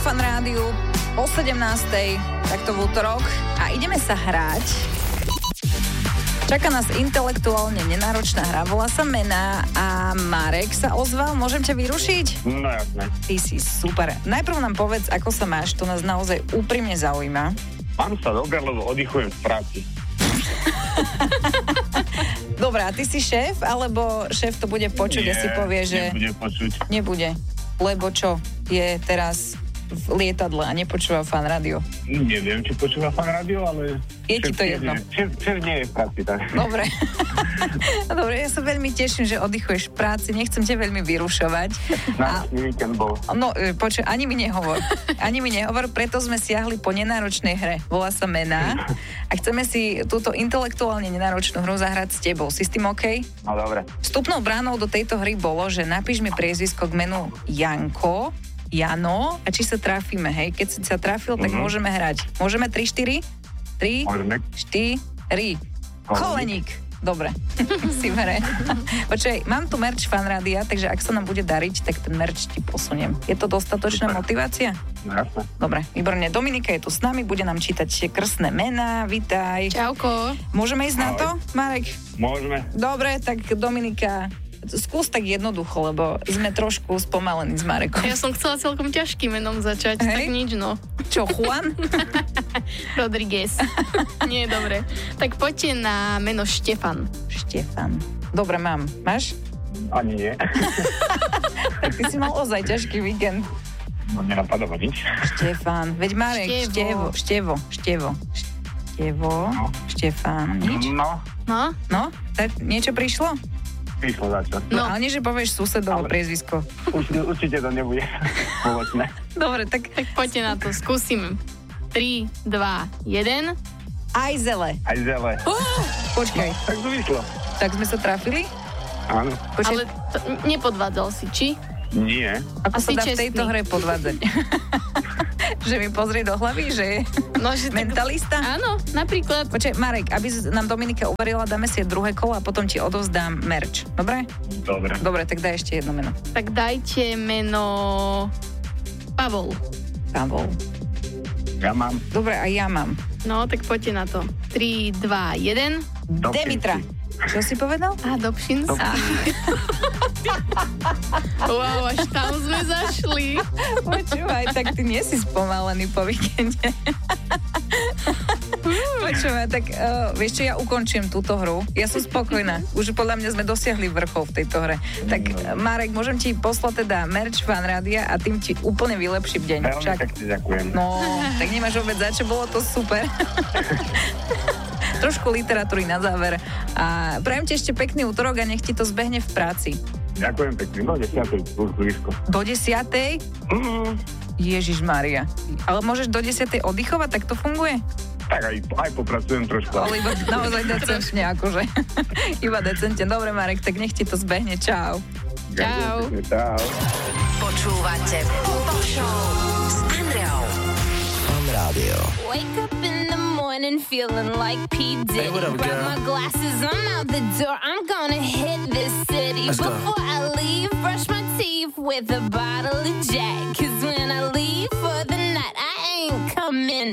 Fan Rádiu o 17:00, takto v útorok. A ideme sa hrať. Čaká nás intelektuálne nenáročná hra, volá sa Mená a Marek sa ozval. Môžem ťa vyrušiť? No jasné. Ty si super. Najprv nám povedz, ako sa máš, to nás naozaj úprimne zaujíma. Mám sa dobre, lebo oddychujem v práci. Dobre, a ty si šéf, alebo šéf to bude počuť a si povie, že... nebude počuť. Nebude. Lebo čo? Je teraz v lietadle a nepočúva Fan Rádio. Neviem, či počúva Fan Rádio, ale... Je ti to jedno. Šéf nie je v práci, tak. Dobre. Dobre, ja sa veľmi teším, že oddychuješ v práci, nechcem ťa veľmi vyrušovať. Náročný víkend bol. No, počuj, ani mi nehovor. Ani mi nehovor, preto sme siahli po nenáročnej hre. Volá sa Mená. A chceme si túto intelektuálne nenáročnú hru zahrať s tebou. Si s tým OK? No dobre. Vstupnou bránou do tejto hry bolo, že napíš mi priezvisko k menu Janko, Jano, a či sa trafíme, hej? Keď si sa trafil, tak môžeme hrať. Môžeme 3-4? 3, Môžeme. 4, Koleník. Dobre, si v hre. Počkaj, mám tu merch Fan Rádia, takže ak sa nám bude dariť, tak ten merch ti posuniem. Je to dostatočná motivácia? No jasné. Dobre, výborne. Dominika je tu s nami, bude nám čítať krstné mená. Vitaj. Čauko. Môžeme ísť na to, Marek? Môžeme. Dobre, tak Dominika, skús tak jednoducho, lebo sme trošku spomalení s Marekom. Ja som chcela celkom ťažkým menom začať, Hej. tak nič, no. Čo, Juan? Rodriguez. Nie, dobre. Tak poďte na meno Štefan. Štefan. Dobre, mám. Máš? Ani nie. Tak ty si mal ozaj ťažký víkend. No nenapadá ma nič. Štefan. Veď Marek, Števo. Štefan. Nič? No, No? No, tak niečo prišlo? prišlo za čo. No, ale nie, že povieš susedovo priezvisko. Určite to nebude pomocné. Dobre, tak Tak poďte na to, skúsim. 3, 2, 1. Ajzele. Aj zele. Počkaj, Tak to vyšlo. tak sme sa trafili? Áno. Počkaj, Ale nepodvádzal si, či? Nie. ako sa asi dá v tejto čestný. hre podvádzať? Že mi pozrie do hlavy, že je No, že tak... mentalista? Áno, napríklad. Počkaj, Marek, aby nám Dominika uverila, dáme si druhé kolo a potom ti odovzdám merch. Dobre? Dobre. Dobre, tak daj ešte jedno meno. Tak dajte meno Pavol. Pavol. Ja mám. Dobre, a ja mám. No, tak poďte na to. 3, 2, 1. Demitra. Čo si povedal? A Dobšinský. Wow, až tam sme zašli. Počúvaj, tak ty nie si spomalený po víkende. Počúvaj, tak vieš čo, ja ukončím túto hru. Ja som spokojná. Už podľa mňa sme dosiahli vrchol v tejto hre. Tak Marek, môžem ti poslať teda merch Fan Rádia a tým ti úplne vylepším deň. Veľmi pekne ďakujem. No, tak nemáš vôbec za čo, bolo to super. Trošku literatúry na záver. A prajem ti ešte pekný útorok a nech ti to zbehne v práci. Ďakujem pekne. No, 10. už blízko. Do 10:00? Ježiš Mária. Ale môžeš do 10:00 oddychovať, tak to funguje? Tak aj popracujem trošku. Ale iba naozaj decentne, akože. Iba decentne. Dobre, Marek, tak nech ti to zbehne. Čau. Čau. Ďakujem pekne, čau. Počúvate Pop Show s Andreou. Fan Rádio. Wake up in the morning feeling like P. Diddy. Hey, what up, Grab girl? my glasses, I'm out the door. I'm gonna hit this city. Let's go. Before I leave, brush my teeth with a bottle of Jack. 'Cause when I leave for the night, I ain't coming